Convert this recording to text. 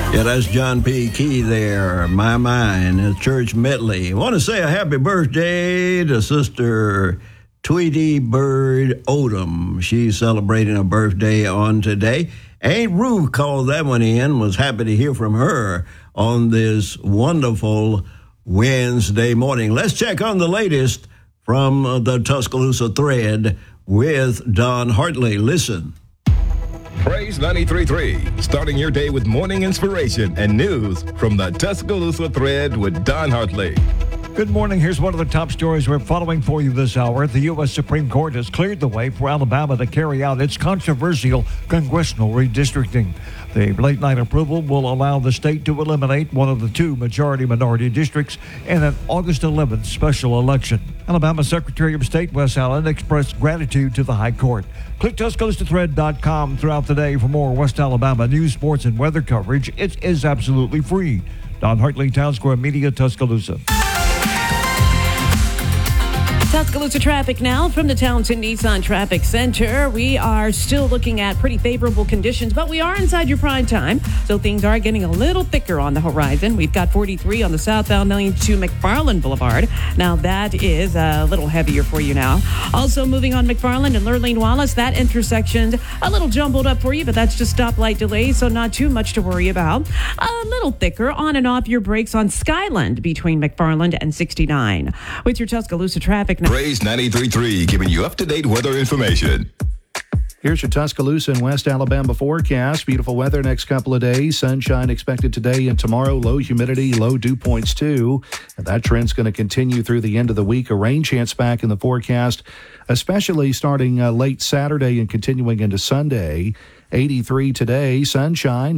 Yeah, that's John P. Key there. My Mind, Church Medley. I want to say a happy birthday to Sister Tweety Bird Odom. She's celebrating a birthday on today. Aunt Ruth called that one in, was happy to hear from her on this wonderful Wednesday morning. Let's check on the latest from the Tuscaloosa Thread with Don Hartley. Listen. Praise 93.3, starting your day with morning inspiration and news from the Tuscaloosa Thread with Don Hartley. Good morning. Here's one of the top stories we're following for you this hour. The U.S. Supreme Court has cleared the way for Alabama to carry out its controversial congressional redistricting. The late-night approval will allow the state to eliminate one of the two majority-minority districts in an August 11th special election. Alabama Secretary of State Wes Allen expressed gratitude to the High Court. Click TuscaloosaThread.com throughout the day for more West Alabama news, sports, and weather coverage. It is absolutely free. Don Hartley, Town Square Media, Tuscaloosa. Tuscaloosa traffic now from the Townsend Nissan Traffic Center. We are still looking at pretty favorable conditions, but we are inside your prime time, so things are getting a little thicker on the horizon. We've got 43 on the southbound lane to McFarland Boulevard. Now that is a little heavier for you now. Also moving on McFarland and Lurleen Wallace, that intersection's a little jumbled up for you, but that's just stoplight delays, so not too much to worry about. A little thicker on and off your brakes on Skyland between McFarland and 69. With your Tuscaloosa traffic now. Praise 93.3, giving you up-to-date weather information. Here's your Tuscaloosa and West Alabama forecast. Beautiful weather next couple of days. Sunshine expected today and tomorrow. Low humidity, low dew points too. And that trend's going to continue through the end of the week. A rain chance back in the forecast, especially starting late Saturday and continuing into Sunday. 83 today, sunshine.